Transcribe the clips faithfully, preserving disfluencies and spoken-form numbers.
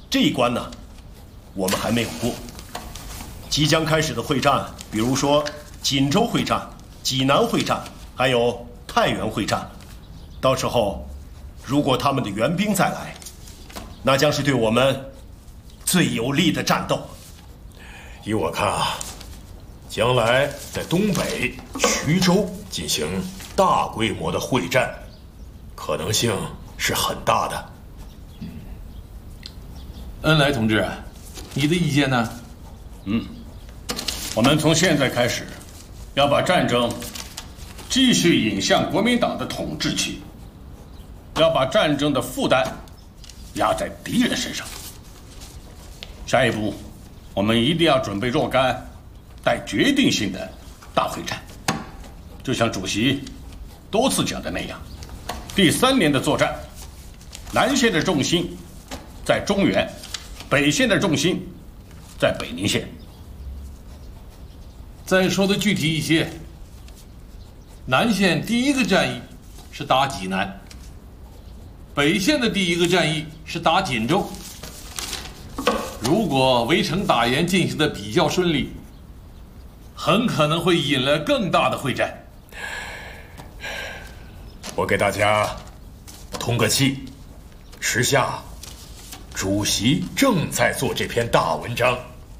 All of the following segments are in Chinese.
这一关呢，我们还没有过。即将开始的会战，比如说锦州会战、济南会战，还有太原会战，到时候如果他们的援兵再来，那将是对我们最有利的战斗。 依我看啊，将来在东北衢州进行大规模的会战，可能性是很大的。 嗯，恩来同志，你的意见呢？ 嗯，我们从现在开始，要把战争继续引向国民党的统治区，要把战争的负担压在敌人身上。下一步，我们一定要准备若干带决定性的大会战，就像主席多次讲的那样，第三年的作战，南线的重心在中原，北线的重心在北宁县。 再说的具体一些，南线第一个战役是打济南，北线的第一个战役是打锦州。如果围城打援进行的比较顺利，很可能会引来更大的会战。 我给大家通个气，时下主席正在做这篇大文章。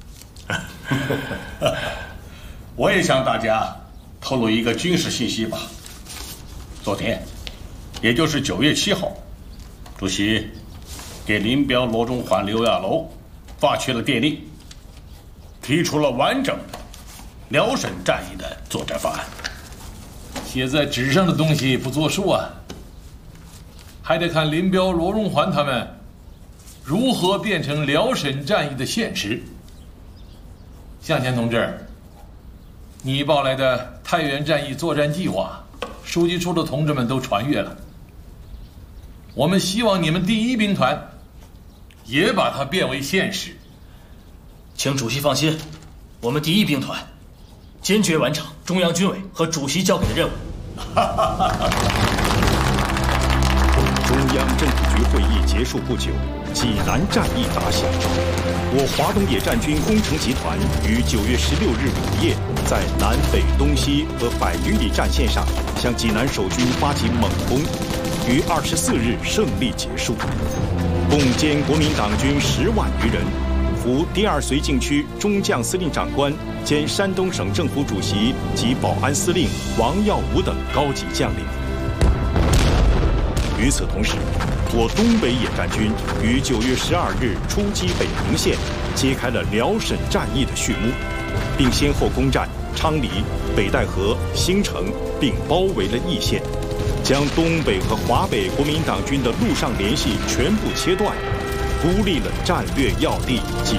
我也向大家透露一个军事信息吧。昨天，也就是九月七号，主席给林彪、罗荣桓、刘亚楼发去了电令，提出了完整的辽沈战役的作战方案。 写在纸上的东西不作数啊，还得看林彪、罗荣桓他们如何变成辽沈战役的现实。向前同志，你报来的太原战役作战计划，书记处的同志们都传阅了。我们希望你们第一兵团也把它变为现实。 请主席放心，我们第一兵团坚决完成中央军委和主席交给的任务。 中央政治局会议结束不久，济南战役打响。我华东野战军工程集团于九月十六日午夜，在南北东西和百余里战线上向济南守军发起猛攻，于二十四日胜利结束，共歼国民党军十万余人，俘第二绥靖区中将司令长官兼山东省政府主席及保安司令王耀武等高级将领。与此同时，我东北野战军于九月十二日出击北平县，揭开了辽沈战役的序幕，并先后攻占昌黎、北戴河、兴城，并包围了易县，将东北和华北国民党军的陆上联系全部切断，孤立了战略要地济